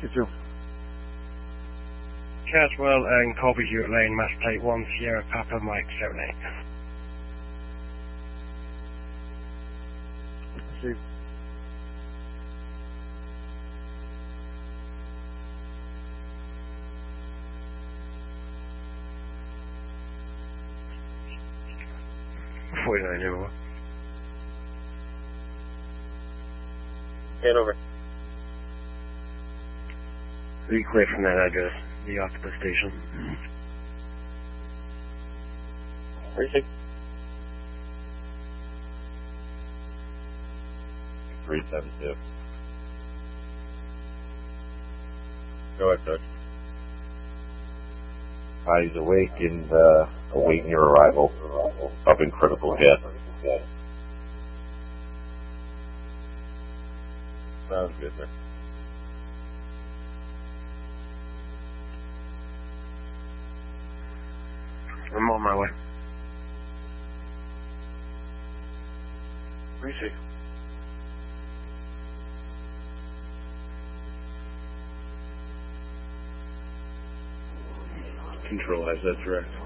2-2. Caswell and Colby Hewitt Lane, Mass Plate 1, Sierra Papa Mike 78. Receive. Over. Hanover. Be clear from that address, the Octopus Station. Precinct. 372. Go ahead, Coach. He's awake and awaiting your arrival. Up in critical hit. Sounds good, sir. I'm on my way. Receive. Control has that direct.